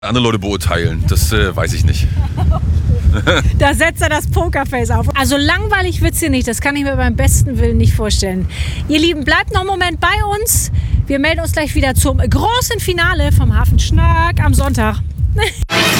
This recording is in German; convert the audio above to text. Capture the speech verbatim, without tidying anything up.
Andere Leute beurteilen, das äh, weiß ich nicht. Da setzt er das Pokerface auf. Also langweilig wird's hier nicht, das kann ich mir beim besten Willen nicht vorstellen. Ihr Lieben, bleibt noch einen Moment bei uns. Wir melden uns gleich wieder zum großen Finale vom Hafenschnack am Sonntag.